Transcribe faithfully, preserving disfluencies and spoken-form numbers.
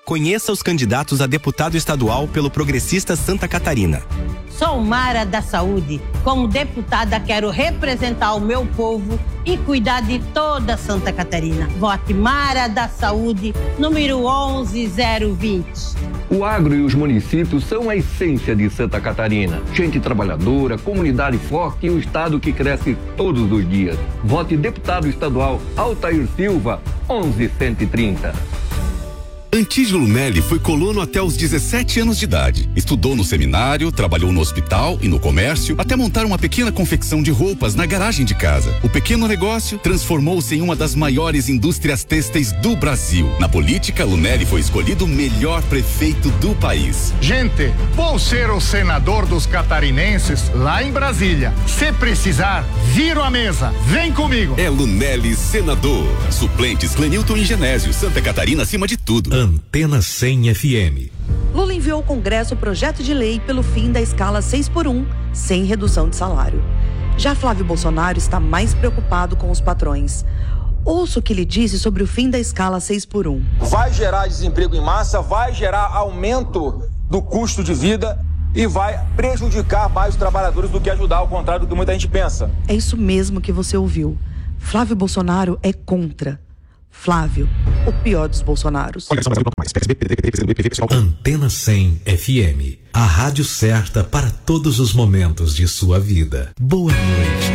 Conheça os candidatos a deputado estadual pelo Progressista Santa Catarina. Sou Mara da Saúde. Como deputada, quero representar o meu povo e cuidar de toda Santa Catarina. Vote Mara da Saúde, número onze zero vinte. O agro e os municípios são a essência de Santa Catarina. Gente trabalhadora, comunidade forte e um estado que cresce todos os dias. Vote deputado estadual Altair Silva, onze cento e trinta. Antídio Lunelli foi colono até os dezessete anos de idade. Estudou no seminário, trabalhou no hospital e no comércio, até montar uma pequena confecção de roupas na garagem de casa. O pequeno negócio transformou-se em uma das maiores indústrias têxteis do Brasil. Na política, Lunelli foi escolhido o melhor prefeito do país. Gente, vou ser o senador dos catarinenses lá em Brasília. Se precisar, viro a mesa. Vem comigo. É Lunelli senador. Suplentes Clenilton e Genésio. Santa Catarina acima de tudo. Antena cem F M. Lula enviou ao Congresso o projeto de lei pelo fim da escala seis por um, sem redução de salário. Já Flávio Bolsonaro está mais preocupado com os patrões. Ouça o que ele disse sobre o fim da escala seis por um. Vai gerar desemprego em massa, vai gerar aumento do custo de vida e vai prejudicar mais os trabalhadores do que ajudar, ao contrário do que muita gente pensa. É isso mesmo que você ouviu. Flávio Bolsonaro é contra. Flávio, o pior dos Bolsonaros. Antena cem F M, a rádio certa para todos os momentos de sua vida. Boa noite.